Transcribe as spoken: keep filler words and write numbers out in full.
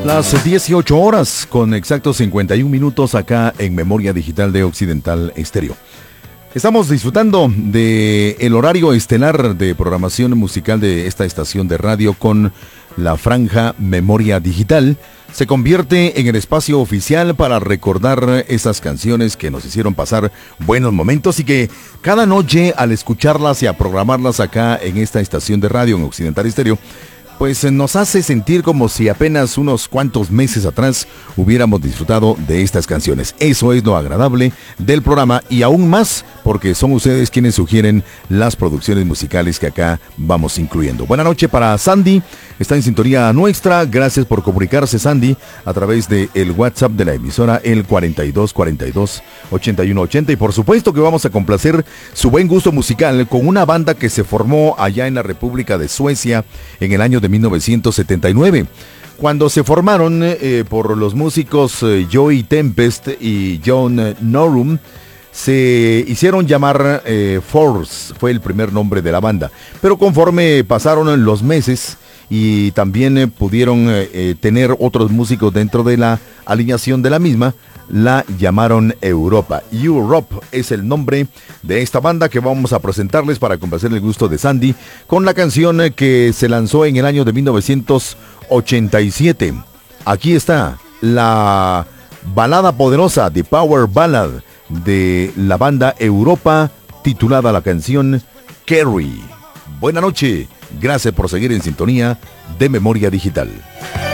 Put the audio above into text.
Las dieciocho horas con exactos cincuenta y un minutos acá en Memoria Digital de Occidental Estéreo. Estamos disfrutando de el horario estelar de programación musical de esta estación de radio con la franja Memoria Digital. Se convierte en el espacio oficial para recordar esas canciones que nos hicieron pasar buenos momentos y que cada noche al escucharlas y a programarlas acá en esta estación de radio en Occidental Estéreo, pues nos hace sentir como si apenas unos cuantos meses atrás hubiéramos disfrutado de estas canciones. Eso es lo agradable del programa y aún más porque son ustedes quienes sugieren las producciones musicales que acá vamos incluyendo. Buenas noches para Sandy, está en sintonía nuestra. Gracias por comunicarse, Sandy, a través del WhatsApp de la emisora, el cuarenta y dos cuarenta y dos ochenta y uno ochenta. Y por supuesto que vamos a complacer su buen gusto musical con una banda que se formó allá en la República de Suecia en el año de mil novecientos setenta y nueve. Cuando se formaron eh, por los músicos eh, Joey Tempest y John eh, Norum, se hicieron llamar eh, Force, fue el primer nombre de la banda. Pero conforme pasaron los meses y también eh, pudieron eh, tener otros músicos dentro de la alineación de la misma, la llamaron Europa. Europe es el nombre de esta banda que vamos a presentarles para complacer el gusto de Sandy con la canción que se lanzó en el año de mil novecientos ochenta y siete. Aquí está la balada poderosa, The Power Ballad de la banda Europa, titulada la canción Carrie. Buena noche, gracias por seguir en sintonía de Memoria Digital.